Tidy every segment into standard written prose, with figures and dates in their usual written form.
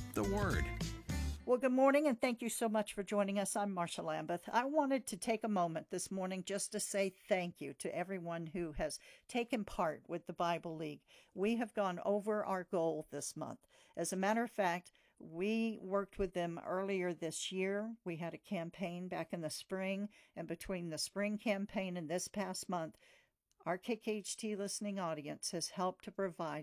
the Word. Well, good morning, and thank you so much for joining us. I'm Marsha Lambeth. I wanted to take a moment this morning just to say thank you to everyone who has taken part with the Bible League. We have gone over our goal this month. As a matter of fact, we worked with them earlier this year. We had a campaign back in the spring, and between the spring campaign and this past month, our KKHT listening audience has helped to provide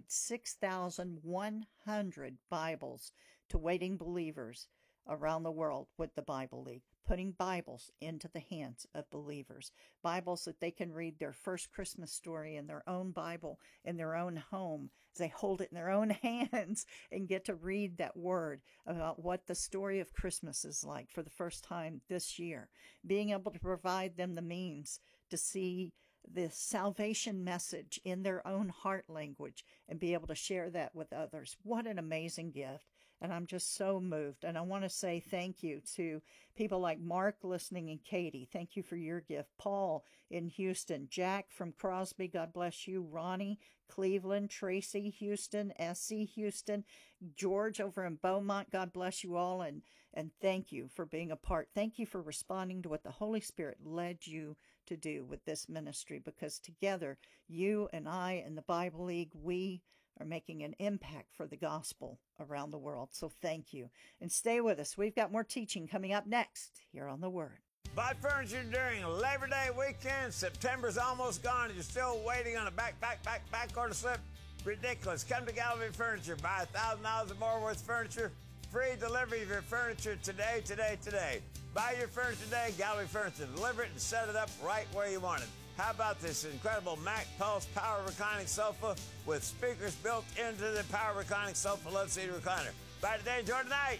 6,100 Bibles to waiting believers around the world with the Bible League, putting Bibles into the hands of believers, Bibles that they can read their first Christmas story in their own Bible, in their own home, as they hold it in their own hands and get to read that word about what the story of Christmas is like for the first time this year, being able to provide them the means to see the salvation message in their own heart language and be able to share that with others. What an amazing gift. And I'm just so moved. And I want to say thank you to people like Mark listening and Katie. Thank you for your gift. Paul in Houston, Jack from Crosby, God bless you. Ronnie, Cleveland, Tracy, Houston, SC, Houston, George over in Beaumont, God bless you all. And thank you for being a part. Thank you for responding to what the Holy Spirit led you to do with this ministry, because together, you and I and the Bible League, we are making an impact for the gospel around the world. So thank you. And stay with us. We've got more teaching coming up next here on The Word. Buy furniture during Labor Day weekend. September's almost gone and you're still waiting on a back order slip? Ridiculous. Come to Gallery Furniture. Buy $1,000 or more worth of furniture. Free delivery of your furniture today. Buy your furniture today, Gallery Furniture. Deliver it and set it up right where you want it. How about this incredible Mac Pulse Power Reclining Sofa with speakers built into the Power Reclining Sofa Love Seat Recliner. Buy today, enjoy tonight.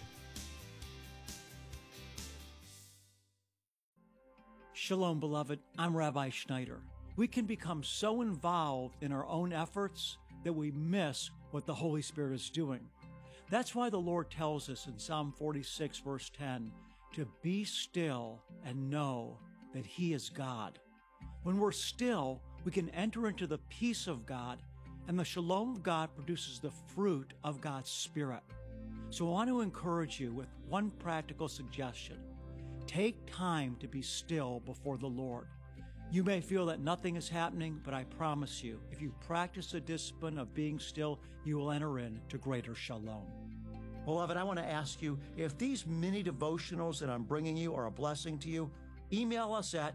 Shalom, beloved. I'm Rabbi Schneider. We can become so involved in our own efforts that we miss what the Holy Spirit is doing. That's why the Lord tells us in Psalm 46, verse 10, to be still and know that He is God. When we're still, we can enter into the peace of God, and the shalom of God produces the fruit of God's Spirit. So I want to encourage you with one practical suggestion. Take time to be still before the Lord. You may feel that nothing is happening, but I promise you, if you practice the discipline of being still, you will enter into greater shalom. Beloved, I want to ask you, if these mini devotionals that I'm bringing you are a blessing to you, email us at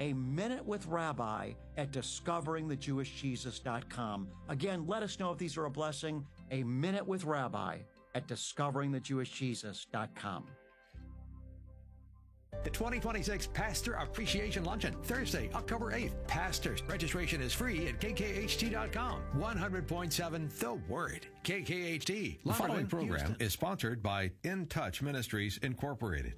aminutewithrabbi@discoveringthejewishjesus.com. Again, let us know if these are a blessing. aminutewithrabbi@discoveringthejewishjesus.com. The 2026 Pastor Appreciation Luncheon, Thursday, October 8th. Pastors, registration is free at kkht.com. 100.7 The Word. KKHT. The following program Houston is sponsored by In Touch Ministries, Incorporated.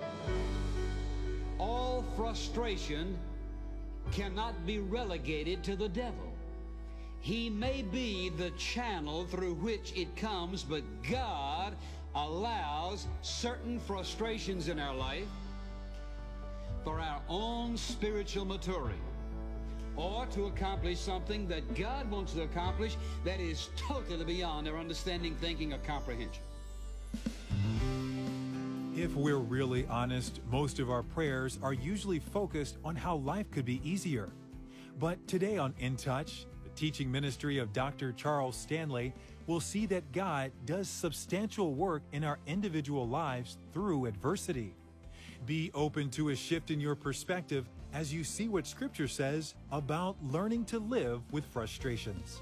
All frustration cannot be relegated to the devil. He may be the channel through which it comes, but God allows certain frustrations in our life for our own spiritual maturing, or to accomplish something that God wants to accomplish that is totally beyond our understanding, thinking, or comprehension. If we're really honest, most of our prayers are usually focused on how life could be easier. But today on In Touch, the teaching ministry of Dr. Charles Stanley, we'll see that God does substantial work in our individual lives through adversity. Be open to a shift in your perspective as you see what Scripture says about learning to live with frustrations.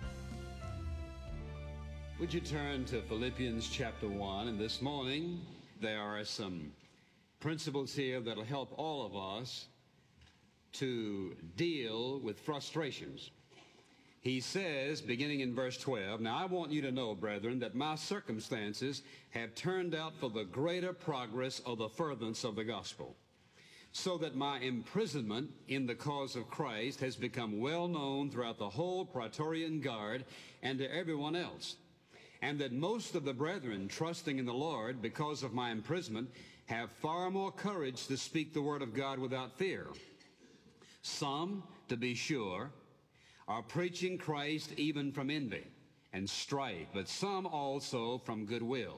Would you turn to Philippians chapter 1, and this morning there are some principles here that will help all of us to deal with frustrations. He says, beginning in verse 12, "Now I want you to know, brethren, that my circumstances have turned out for the greater progress of the furtherance of the gospel, so that my imprisonment in the cause of Christ has become well known throughout the whole Praetorian Guard and to everyone else, and that most of the brethren, trusting in the Lord because of my imprisonment, have far more courage to speak the word of God without fear. Some, to be sure, are preaching Christ even from envy and strife, but some also from goodwill.